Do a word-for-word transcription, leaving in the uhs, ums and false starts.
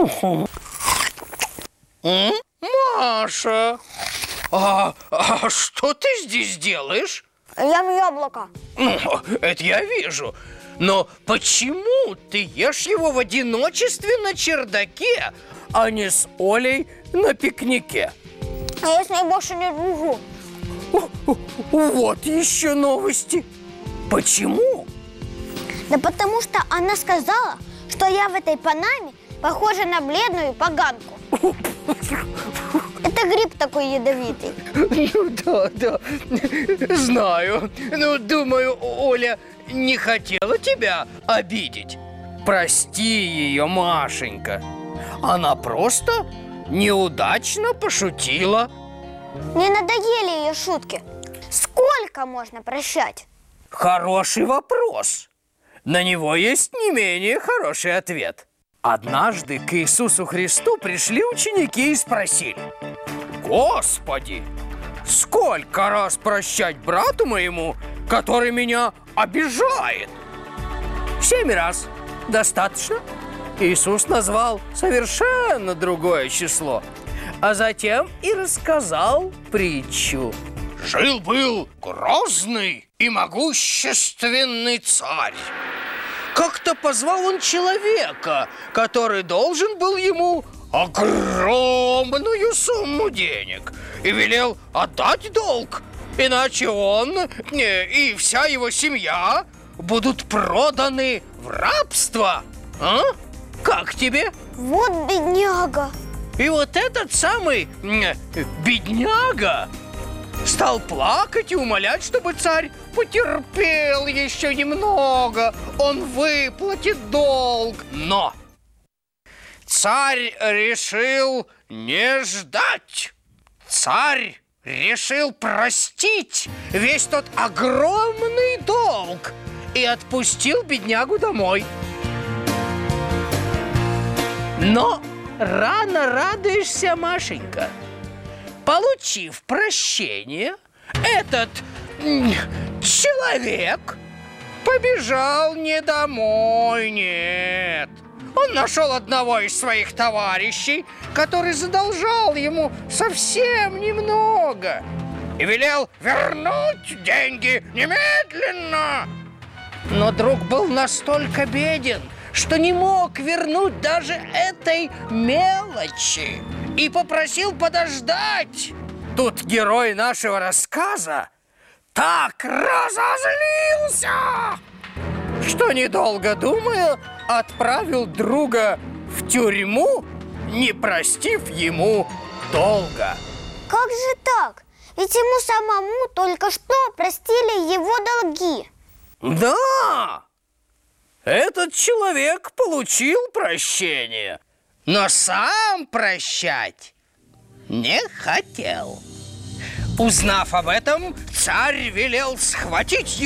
М? Маша, а, а что ты здесь делаешь? Ем яблоко. Ну, это я вижу. Но почему ты ешь его в одиночестве на чердаке, а не с Олей на пикнике? А я с ней больше не дружу. Вот еще новости. Почему? Да потому что она сказала, что я в этой панаме похожа на бледную поганку. Это гриб такой ядовитый. Ну да, да, знаю. Ну, думаю, Оля не хотела тебя обидеть. Прости ее, Машенька. Она просто неудачно пошутила. Мне надоели ее шутки. Сколько можно прощать? Хороший вопрос. На него есть не менее хороший ответ. Однажды к Иисусу Христу пришли ученики и спросили: «Господи, сколько раз прощать брату моему, который меня обижает?» Семь раз. Достаточно? Иисус назвал совершенно другое число, а затем и рассказал притчу. Жил-был грозный и могущественный царь. Как-то позвал он человека, который должен был ему огромную сумму денег, и велел отдать долг, иначе он не, и вся его семья будут проданы в рабство. А? Как тебе? Вот бедняга. И вот этот самый м, бедняга стал плакать и умолять, чтобы царь потерпел еще немного. Он выплатит долг. Но царь решил не ждать. Царь решил простить весь тот огромный долг и отпустил беднягу домой. Но рано радуешься, Машенька. Получив прощение, этот м, человек побежал не домой, нет. Он нашел одного из своих товарищей, который задолжал ему совсем немного, и велел вернуть деньги немедленно. Но друг был настолько беден, что не мог вернуть даже этой мелочи, и попросил подождать. Тут герой нашего рассказа так разозлился, что, недолго думая, отправил друга в тюрьму, не простив ему долга. Как же так? Ведь ему самому только что простили его долги. Да, этот человек получил прощение, но сам прощать не хотел. Узнав об этом, царь велел схватить